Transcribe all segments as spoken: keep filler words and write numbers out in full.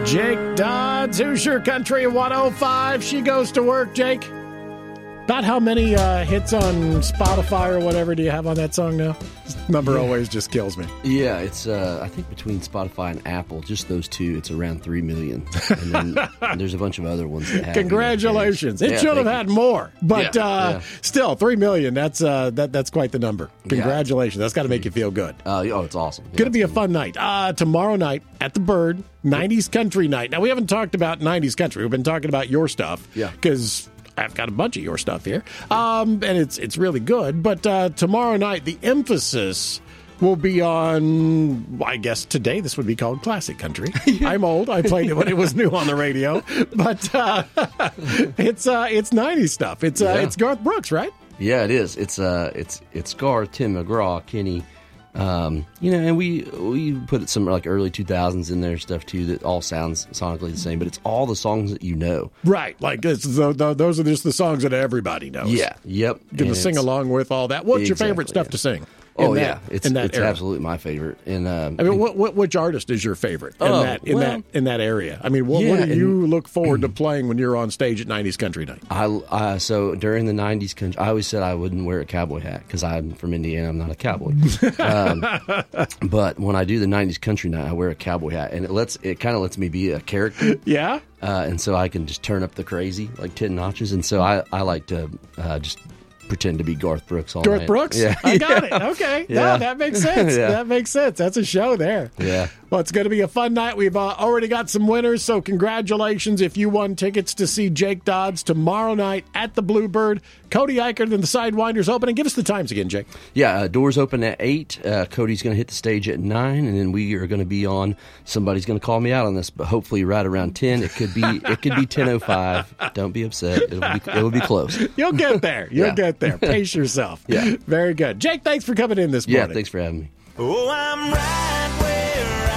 Jake Dodds, Hoosier Country one oh five. She goes to work, Jake. About how many uh, hits on Spotify or whatever do you have on that song now? This number yeah. always just kills me. Yeah, it's uh, I think between Spotify and Apple, just those two, it's around three million. And then and there's a bunch of other ones that have. Congratulations! It yeah, should have had you. more, but yeah, uh, yeah. still, three million. That's uh, that that's quite the number. Congratulations! Yeah. That's got to make you feel good. Uh, oh, it's awesome. Yeah, Going to be cool. a fun night. Uh, tomorrow night at the Bird, nineties Country Night. Now we haven't talked about nineties Country. We've been talking about your stuff. Yeah, because I've got a bunch of your stuff here, um, and it's it's really good. But uh, tomorrow night, the emphasis will be on, I guess today this would be called classic country. I'm old. I played it when it was new on the radio. But uh, it's uh, it's nineties stuff. It's uh, yeah. it's Garth Brooks, right? Yeah, it is. It's uh, it's it's Garth, Tim McGraw, Kenny. Um, you know, and we we put some like early two thousands in there stuff too that all sounds sonically the same, but it's all the songs that you know. Right, like it's, the, the, those are just the songs that everybody knows. Yeah, yep. Going to sing along with all that. What's exactly, your favorite stuff yeah. to sing? Oh that, yeah, it's in that it's era? absolutely my favorite. And um, I mean, and, what, what which artist is your favorite in oh, that in well, that in that area? I mean, what, yeah, what do you and, look forward to playing when you're on stage at nineties Country Night? I uh, so during the nineties country, I always said I wouldn't wear a cowboy hat because I'm from Indiana. I'm not a cowboy. um, but when I do the nineties Country Night, I wear a cowboy hat, and it lets it kind of lets me be a character. Yeah, uh, and so I can just turn up the crazy like ten notches, and so I I like to uh, just. pretend to be Garth Brooks all Garth night. Brooks? Yeah. I got it. Okay. Yeah. No, that makes sense. Yeah. That makes sense. That's a show there. Yeah. Well, it's going to be a fun night. We've uh, already got some winners, so congratulations if you won tickets to see Jake Dodds tomorrow night at the Bluebird. Cody Eichert and the Sidewinders open. And give us the times again, Jake. Yeah, uh, doors open at eight. Uh, Cody's going to hit the stage at nine, and then we are going to be on. Somebody's going to call me out on this, but hopefully right around ten. It could be it could be ten oh five. Don't be upset. It'll be, it'll be close. You'll get there. You'll Yeah. get there. Pace yourself. Yeah. Very good. Jake, thanks for coming in this Yeah, morning. thanks for having me. Oh, I'm right where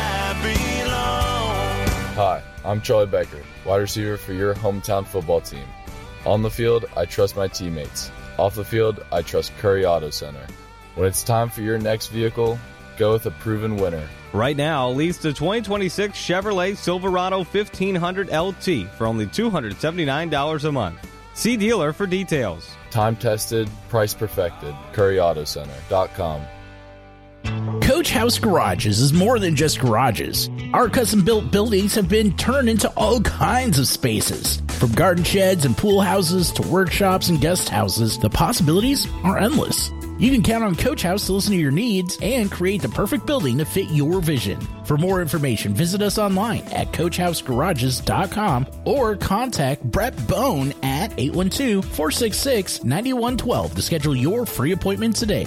I belong. Hi, I'm Charlie Becker, wide receiver for your hometown football team. On the field, I trust my teammates. Off the field, I trust Curry Auto Center. When it's time for your next vehicle, go with a proven winner. Right now, lease the twenty twenty-six Chevrolet Silverado fifteen hundred L T for only two hundred seventy-nine dollars a month. See dealer for details. Time tested, price perfected. Curry Auto Center dot com. Coach House Garages is more than just garages. Our custom-built buildings have been turned into all kinds of spaces. From garden sheds and pool houses to workshops and guest houses, the possibilities are endless. You can count on Coach House to listen to your needs and create the perfect building to fit your vision. For more information, visit us online at coach house garages dot com or contact Brett Bone at eight one two, four six six, nine one one two to schedule your free appointment today.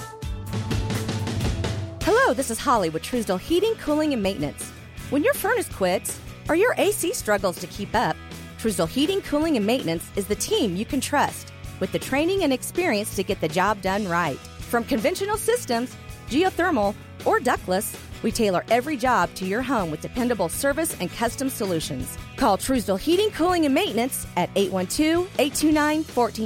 Hello, this is Holly with Truesdale Heating, Cooling, and Maintenance. When your furnace quits or your A C struggles to keep up, Truesdale Heating, Cooling, and Maintenance is the team you can trust with the training and experience to get the job done right. From conventional systems, geothermal, or ductless, we tailor every job to your home with dependable service and custom solutions. Call Truesdale Heating, Cooling, and Maintenance at eight one two, eight two nine, one four